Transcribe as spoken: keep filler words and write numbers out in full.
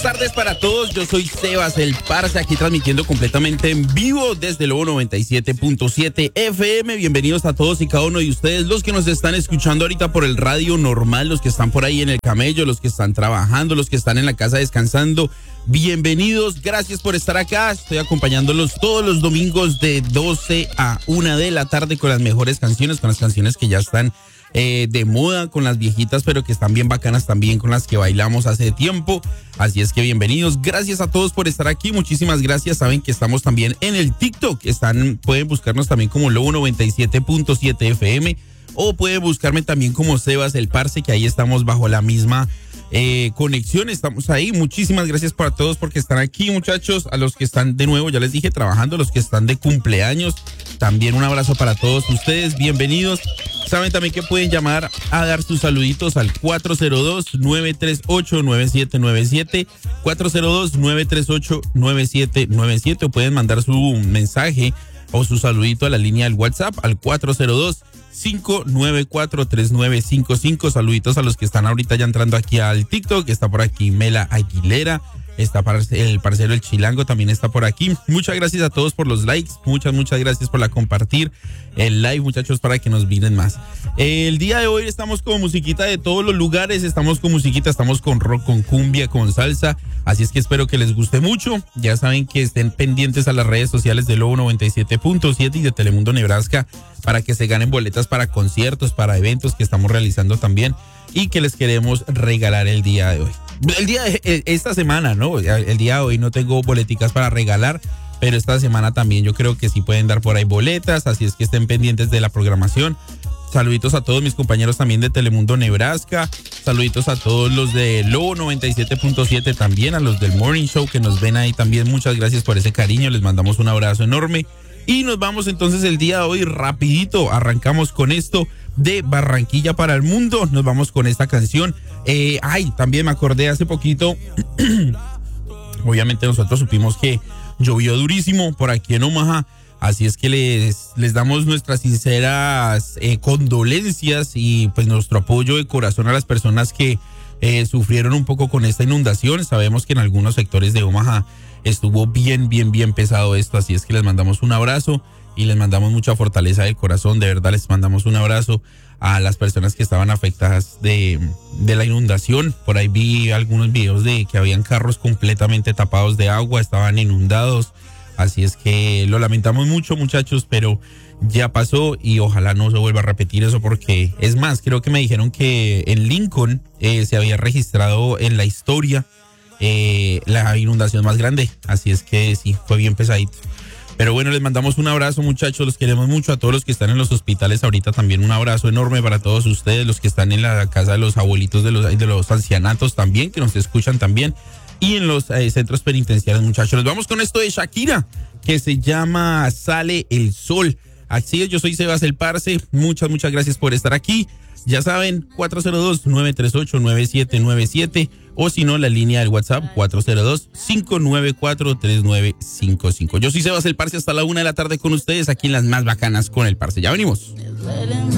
tardes para todos, yo soy Sebas el Parce, aquí transmitiendo completamente en vivo desde Lobo noventa y siete punto siete F M. Bienvenidos a todos y cada uno de ustedes, los que nos están escuchando ahorita por el radio normal, los que están por ahí en el camello, los que están trabajando, los que están en la casa descansando. Bienvenidos, gracias por estar acá. Estoy acompañándolos todos los domingos de doce a una de la tarde con las mejores canciones, con las canciones que ya están Eh, de moda, con las viejitas pero que están bien bacanas también, con las que bailamos hace tiempo. Así es que bienvenidos, gracias a todos por estar aquí, muchísimas gracias. Saben que estamos también en el TikTok, están, pueden buscarnos también como Lobo noventa y siete punto siete F M o pueden buscarme también como Sebas el Parce, que ahí estamos bajo la misma eh, conexión, estamos ahí. Muchísimas gracias para todos porque están aquí, muchachos. A los que están de nuevo, ya les dije, trabajando, los que están de cumpleaños, también un abrazo para todos ustedes, bienvenidos. Saben también que pueden llamar a dar sus saluditos al cuatro cero dos, nueve tres ocho, nueve siete nueve siete, cuatro cero dos, nueve tres ocho, nueve siete nueve siete, o pueden mandar su mensaje o su saludito a la línea del WhatsApp al cuatro cero dos, cinco nueve cuatro, tres nueve cinco cinco. Saluditos a los que están ahorita ya entrando aquí al TikTok. Está por aquí Mela Aguilera, está el parcero El Chilango, también está por aquí. Muchas gracias a todos por los likes, muchas, muchas gracias por la compartir el live, muchachos, para que nos miren más. El día de hoy estamos con musiquita de todos los lugares, estamos con musiquita, estamos con rock, con cumbia, con salsa, así es que espero que les guste mucho. Ya saben que estén pendientes a las redes sociales de Lobo noventa y siete punto siete y de Telemundo Nebraska para que se ganen boletas para conciertos, para eventos que estamos realizando también y que les queremos regalar el día de hoy. El día de esta semana, ¿no? El día de hoy no tengo boleticas para regalar, pero esta semana también yo creo que sí pueden dar por ahí boletas, así es que estén pendientes de la programación. Saluditos a todos mis compañeros también de Telemundo Nebraska, saluditos a todos los de Lobo noventa y siete punto siete también, a los del Morning Show que nos ven ahí también, muchas gracias por ese cariño, les mandamos un abrazo enorme. Y nos vamos entonces el día de hoy rapidito, arrancamos con esto de Barranquilla para el mundo, nos vamos con esta canción. Eh, ay, también me acordé hace poquito, obviamente nosotros supimos que llovió durísimo por aquí en Omaha, así es que les, les damos nuestras sinceras eh, condolencias y pues nuestro apoyo de corazón a las personas que eh, sufrieron un poco con esta inundación. Sabemos que en algunos sectores de Omaha estuvo bien, bien, bien pesado esto, así es que les mandamos un abrazo y les mandamos mucha fortaleza del corazón, de verdad les mandamos un abrazo a las personas que estaban afectadas de, de la inundación. Por ahí vi algunos videos de que habían carros completamente tapados de agua, estaban inundados, así es que lo lamentamos mucho, muchachos, pero ya pasó y ojalá no se vuelva a repetir eso, porque es más, creo que me dijeron que en Lincoln eh, se había registrado en la historia Eh, la inundación más grande, así es que sí, fue bien pesadito. Pero bueno, les mandamos un abrazo, muchachos, los queremos mucho. A todos los que están en los hospitales ahorita también un abrazo enorme para todos ustedes, los que están en la casa de los abuelitos, de los, de los ancianatos también, que nos escuchan también, y en los eh, centros penitenciarios, muchachos. Nos vamos con esto de Shakira, que se llama Sale el Sol. Así es, yo soy Sebas el Parce, muchas, muchas gracias por estar aquí. Ya saben, cuatro cero dos, nueve tres ocho, nueve siete nueve siete o si no, la línea del WhatsApp cuatro cero dos, cinco nueve cuatro, tres nueve cinco cinco. Yo soy Sebas el Parce, hasta la una de la tarde con ustedes aquí en las más bacanas con el Parce. Ya venimos.